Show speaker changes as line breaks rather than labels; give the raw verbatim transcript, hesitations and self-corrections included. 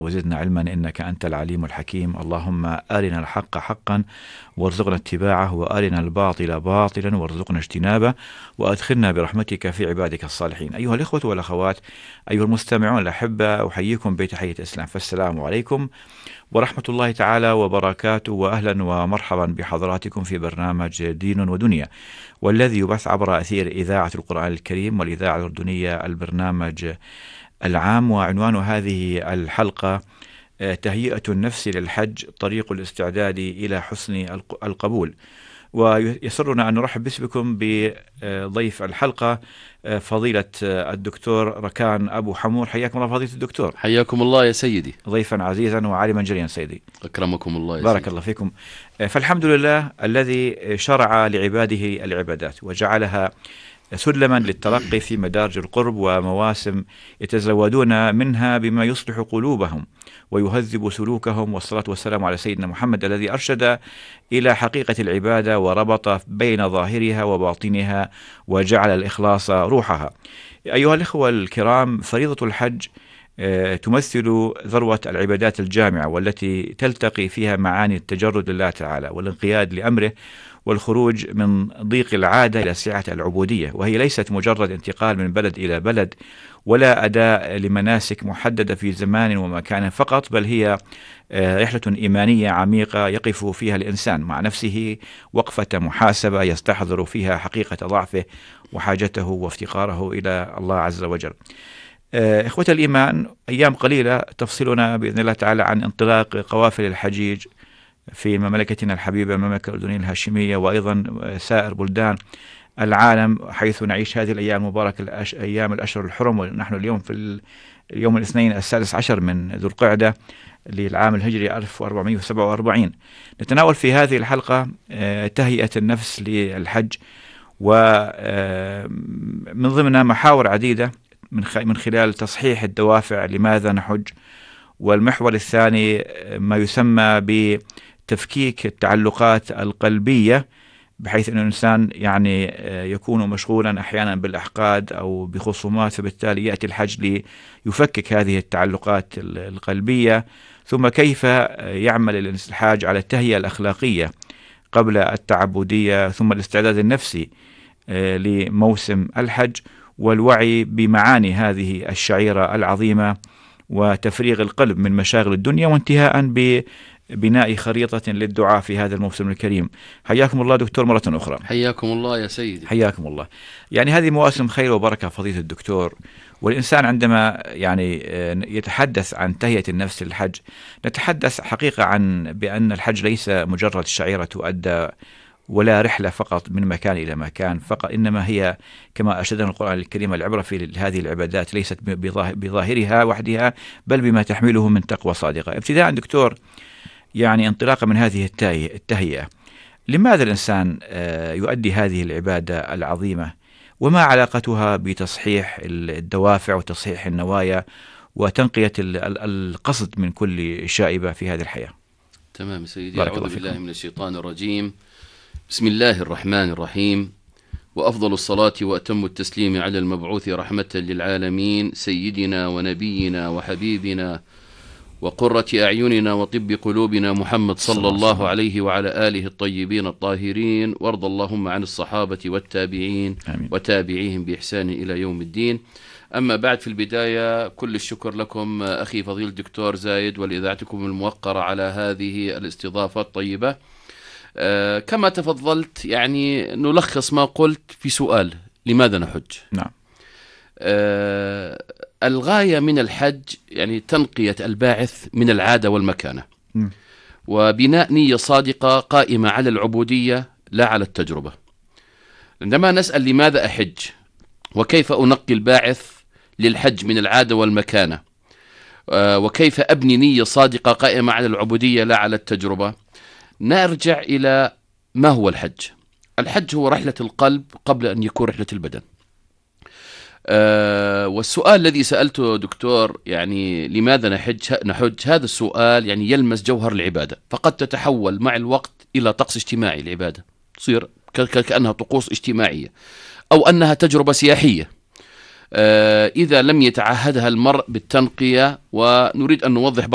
وزدنا علما إنك أنت العليم الحكيم. اللهم أرنا الحق حقا وارزقنا اتباعه، وأرنا الباطل باطلا وارزقنا اجتنابه، وأدخلنا برحمتك في عبادك الصالحين. أيها الإخوة والأخوات، أيها المستمعون الأحبة، أحييكم بتحية الإسلام، فالسلام عليكم ورحمة الله تعالى وبركاته، وأهلا ومرحبا بحضراتكم في برنامج دين ودنيا، والذي يبث عبر أثير إذاعة القرآن الكريم والإذاعة الأردنية البرنامج العام. وعنوان هذه الحلقة تهيئة النفس للحج، طريق الاستعداد إلى حسن القبول. ويسرنا أن نرحب بكم بضيف الحلقة فضيلة الدكتور ركان أبو حمور. حياكم الله فضيلة الدكتور.
حياكم الله يا سيدي،
ضيفا عزيزا وعالما جليلا سيدي.
أكرمكم الله يا
بارك
سيدي.
الله فيكم. فالحمد لله الذي شرع لعباده العبادات وجعلها سلما للترقي في مدارج القرب ومواسم يتزودون منها بما يصلح قلوبهم ويهذب سلوكهم، والصلاة والسلام على سيدنا محمد الذي أرشد إلى حقيقة العبادة وربط بين ظاهرها وباطنها وجعل الإخلاص روحها. أيها الإخوة الكرام، فريضة الحج تمثل ذروة العبادات الجامعة، والتي تلتقي فيها معاني التجرد لله تعالى والانقياد لأمره والخروج من ضيق العادة إلى سعة العبودية. وهي ليست مجرد انتقال من بلد إلى بلد ولا أداء لمناسك محددة في زمان ومكان فقط، بل هي رحلة إيمانية عميقة يقف فيها الإنسان مع نفسه وقفة محاسبة يستحضر فيها حقيقة ضعفه وحاجته وافتقاره إلى الله عز وجل. إخوة الإيمان، أيام قليلة تفصلنا بإذن الله تعالى عن انطلاق قوافل الحجيج في مملكتنا الحبيبة المملكة الأردنية الهاشمية، وأيضا سائر بلدان العالم حيث نعيش هذه الأيام المباركة، الأش... أيام الأشهر الحرم. ونحن اليوم في اليوم الاثنين السادس عشر من ذو القعدة للعام الهجري ألف وأربعمائة وسبعة وأربعين. نتناول في هذه الحلقة تهيئة النفس للحج، ومن ضمنها محاور عديدة من من خلال تصحيح الدوافع لماذا نحج، والمحور الثاني ما يسمى بتفكيك التعلقات القلبية، بحيث أن الإنسان يعني يكون مشغولا أحيانا بالأحقاد أو بخصومات، فبالتالي يأتي الحج ليفكك هذه التعلقات القلبية. ثم كيف يعمل الحاج على التهيئة الأخلاقية قبل التعبدية، ثم الاستعداد النفسي لموسم الحج، والوعي بمعاني هذه الشعيرة العظيمة، وتفريغ القلب من مشاغل الدنيا، وانتهاء ببناء خريطة للدعاء في هذا الموسم الكريم. حياكم الله دكتور مرة أخرى.
حياكم الله يا سيدي.
حياكم الله. يعني هذه مواسم خير وبركة فضيلة الدكتور، والإنسان عندما يعني يتحدث عن تهيئة النفس للحج نتحدث حقيقة عن بأن الحج ليس مجرد شعيرة تؤدى ولا رحلة فقط من مكان إلى مكان فقط، إنما هي كما أرشدنا القرآن الكريم العبرة في هذه العبادات ليست بظاهرها وحدها، بل بما تحمله من تقوى صادقة. ابتداء دكتور، يعني انطلاقا من هذه التهيئة، لماذا الإنسان يؤدي هذه العبادة العظيمة، وما علاقتها بتصحيح الدوافع وتصحيح النوايا وتنقية القصد من كل شائبة في هذه الحياة؟
تمام سيدي. أعوذ بالله من الشيطان الرجيم. بسم الله الرحمن الرحيم، وأفضل الصلاة وأتم التسليم على المبعوث رحمة للعالمين، سيدنا ونبينا وحبيبنا وقرة أعيننا وطب قلوبنا، محمد صلى الله عليه وعلى آله الطيبين الطاهرين، وارض اللهم عن الصحابة والتابعين آمين. وتابعيهم بإحسان إلى يوم الدين. أما بعد، في البداية كل الشكر لكم أخي فضيل الدكتور زايد ولإذاعتكم الموقرة على هذه الاستضافة الطيبة. آه كما تفضلت، يعني نلخص ما قلت في سؤال: لماذا نحج؟
نعم.
آه الغاية من الحج يعني تنقية الباعث من العادة والمكانة، م. وبناء نية صادقة قائمة على العبودية لا على التجربة. عندما نسأل لماذا أحج وكيف أنقي الباعث للحج من العادة والمكانة، آه وكيف أبني نية صادقة قائمة على العبودية لا على التجربة، نرجع إلى ما هو الحج. الحج هو رحلة القلب قبل أن يكون رحلة البدن. أه والسؤال الذي سألته دكتور، يعني لماذا نحج نحج هذا السؤال يعني يلمس جوهر العبادة، فقد تتحول مع الوقت إلى طقس اجتماعي. العبادة تصير كأنها طقوس اجتماعية أو أنها تجربة سياحية أه إذا لم يتعهدها المرء بالتنقية. ونريد أن نوضح